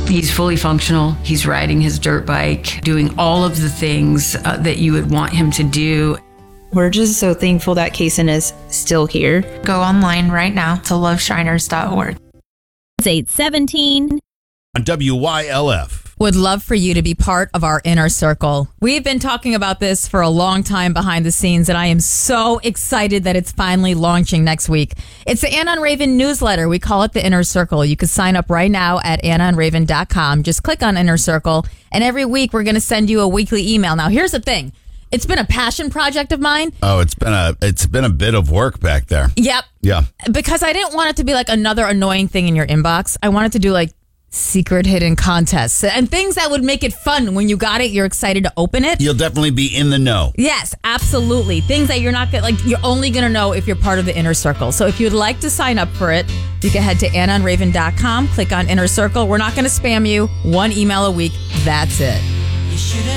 He's fully functional. He's riding his dirt bike, doing all of the things that you would want him to do. We're just so thankful that Kaysen is still here. Go online right now to loveshriners.org. It's 8:17 on WYLF. Would love for you to be part of our inner circle. We've been talking about this for a long time behind the scenes, and I am so excited that it's finally launching next week. It's the Anna and Raven newsletter. We call it the Inner Circle. You can sign up right now at annaandraven.com. Just click on Inner Circle, and every week we're going to send you a weekly email. Now, here's the thing. It's been a passion project of mine. Oh, it's been a bit of work back there. Yep. Yeah. Because I didn't want it to be like another annoying thing in your inbox. I wanted to do like secret hidden contests and things that would make it fun. When you got it, you're excited to open it. You'll definitely be in the know. Yes, absolutely. Things that you're not gonna like. You're only gonna know if you're part of the Inner Circle. So if you'd like to sign up for it, you can head to annaandraven.com, click on Inner Circle. We're not gonna spam you. One email a week. That's it.